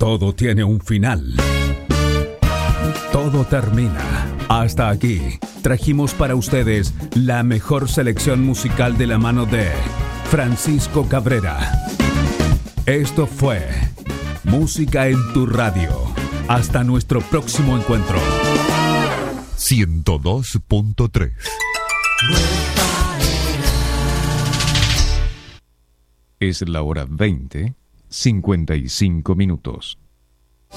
Todo tiene un final. Todo termina. Hasta aquí. Trajimos para ustedes la mejor selección musical de la mano de Francisco Cabrera. Esto fue Música en tu Radio. Hasta nuestro próximo encuentro. 102.3. Es la hora 20:55.